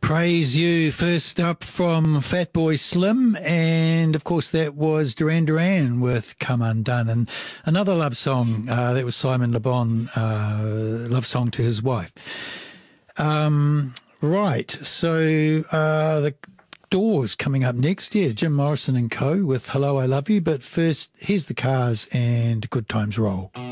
Praise You. First up from Fatboy Slim, and of course that was Duran Duran with Come Undone, and another love song that was Simon Le Bon, love song to his wife. Right, so the Doors coming up next. Yeah, Jim Morrison and co. with Hello, I Love You. But first, here's the Cars and Good Times Roll.